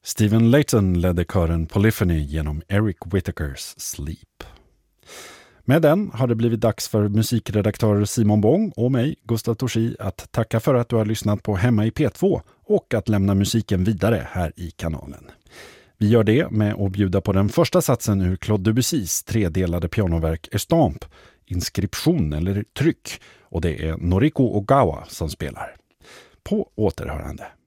Stephen Layton ledde kören Polyphony genom Eric Whittakers Sleep. Med den har det blivit dags för musikredaktör Simon Bång och mig, Gustav Torsi, att tacka för att du har lyssnat på Hemma i P2 och att lämna musiken vidare här i kanalen. Vi gör det med att bjuda på den första satsen ur Claude Debussys tredelade pianoverk Estampe, inskription eller tryck, och det är Noriko Ogawa som spelar. På återhörande.